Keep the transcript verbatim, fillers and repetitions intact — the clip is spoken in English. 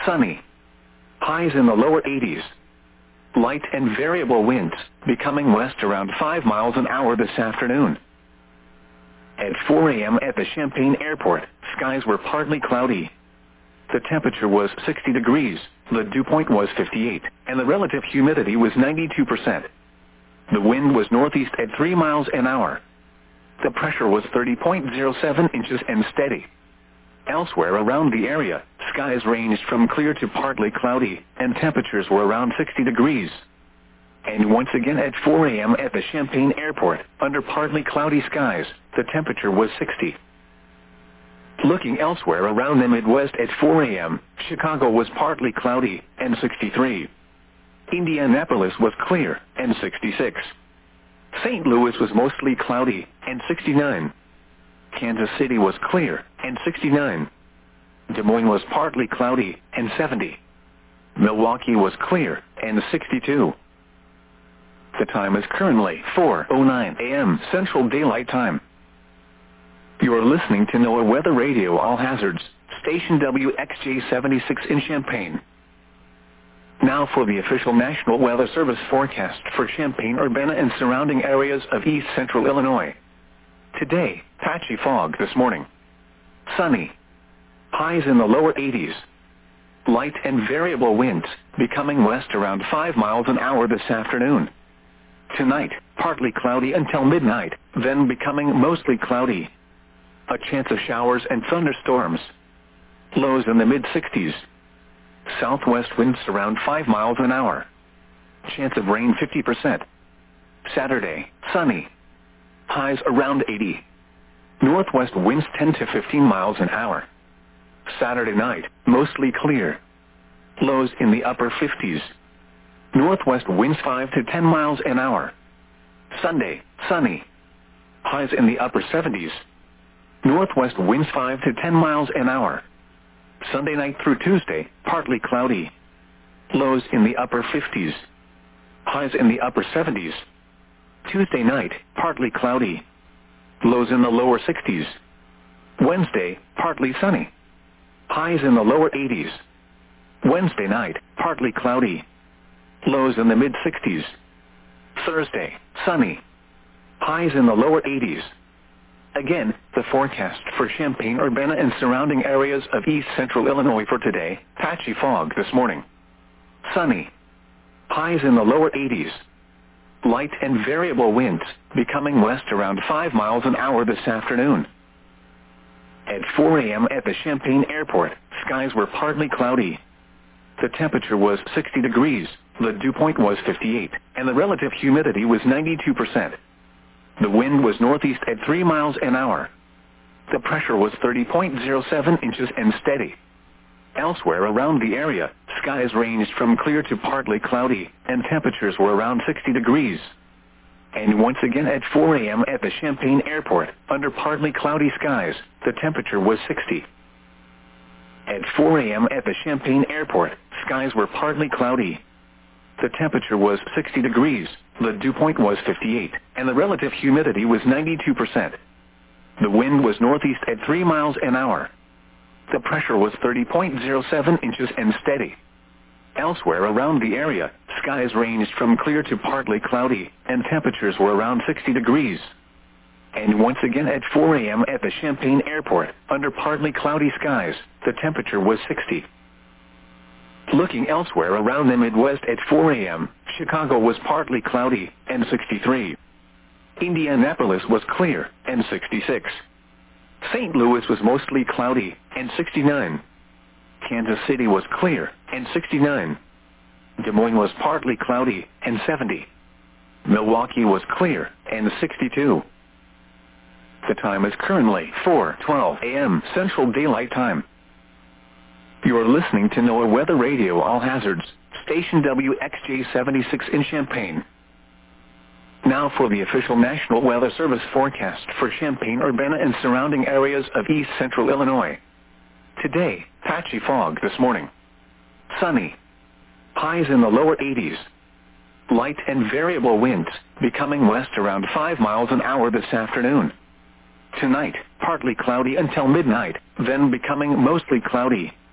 sunny. Highs in the lower eighties. Light and variable winds, becoming west around five miles an hour this afternoon. At four a m at the Champaign Airport, skies were partly cloudy. The temperature was sixty degrees, the dew point was fifty-eight, and the relative humidity was ninety-two percent. The wind was northeast at three miles an hour. The pressure was thirty point zero seven inches and steady. Elsewhere around the area, skies ranged from clear to partly cloudy, and temperatures were around sixty degrees. And once again at four a m at the Champaign Airport, under partly cloudy skies, the temperature was sixty. Looking elsewhere around the Midwest at four a m, Chicago was partly cloudy, and sixty-three. Indianapolis was clear, and sixty-six. Saint Louis was mostly cloudy, and sixty-nine. Kansas City was clear, and sixty-nine. Des Moines was partly cloudy, and seventy. Milwaukee was clear, and sixty-two. The time is currently four oh nine a m Central Daylight Time. You are listening to NOAA Weather Radio All Hazards, station W X J seventy-six in Champaign. Now for the official National Weather Service forecast for Champaign-Urbana and surrounding areas of east central Illinois. Today, patchy fog this morning. Sunny. Highs in the lower eighties. Light and variable winds, becoming west around five miles an hour this afternoon. Tonight, partly cloudy until midnight, then becoming mostly cloudy. A chance of showers and thunderstorms. Lows in the mid-sixties. Southwest winds around five miles an hour. Chance of rain fifty percent. Saturday, sunny. Highs around eighty. Northwest winds ten to fifteen miles an hour. Saturday night, mostly clear. Lows in the upper fifties. Northwest winds five to ten miles an hour. Sunday, sunny. Highs in the upper seventies. Northwest winds five to ten miles an hour. Sunday night through Tuesday, partly cloudy. Lows in the upper fifties. Highs in the upper seventies. Tuesday night, partly cloudy. Lows in the lower sixties. Wednesday, partly sunny. Highs in the lower eighties. Wednesday night, partly cloudy. Lows in the mid-sixties. Thursday, sunny. Highs in the lower eighties. Again, the forecast for Champaign-Urbana and surrounding areas of east central Illinois for today, patchy fog this morning. Sunny. Highs in the lower eighties. Light and variable winds, becoming west around five miles an hour this afternoon. At four a m at the Champaign Airport, skies were partly cloudy. The temperature was sixty degrees, the dew point was fifty-eight, and the relative humidity was ninety-two percent. The wind was northeast at three miles an hour. The pressure was thirty point zero seven inches and steady. Elsewhere around the area, skies ranged from clear to partly cloudy, and temperatures were around sixty degrees. And once again at four a m at the Champaign Airport, under partly cloudy skies, the temperature was sixty. At four a m at the Champaign Airport, skies were partly cloudy. The temperature was sixty degrees, the dew point was fifty-eight, and the relative humidity was ninety-two percent. The wind was northeast at three miles an hour. The pressure was thirty point zero seven inches and steady. Elsewhere around the area, skies ranged from clear to partly cloudy, and temperatures were around sixty degrees. And once again at four a m at the Champaign Airport, under partly cloudy skies, the temperature was sixty. Looking elsewhere around the Midwest at four a m, Chicago was partly cloudy, and sixty-three. Indianapolis was clear, and sixty-six. Saint Louis was mostly cloudy, and sixty-nine. Kansas City was clear, and sixty-nine. Des Moines was partly cloudy, and seventy. Milwaukee was clear, and sixty-two. The time is currently four twelve a m Central Daylight Time. You are listening to NOAA Weather Radio All Hazards, station W X J seventy-six in Champaign. Now for the official National Weather Service forecast for Champaign-Urbana and surrounding areas of east central Illinois. Today, patchy fog this morning. Sunny. Highs in the lower eighties. Light and variable winds, becoming west around five miles an hour this afternoon. Tonight, partly cloudy until midnight, then becoming mostly cloudy.